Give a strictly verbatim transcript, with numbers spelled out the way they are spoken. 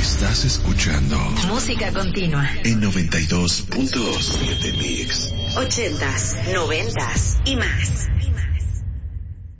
Estás escuchando Música Continua en noventa y dos punto siete Mix. Ochentas, noventas y más.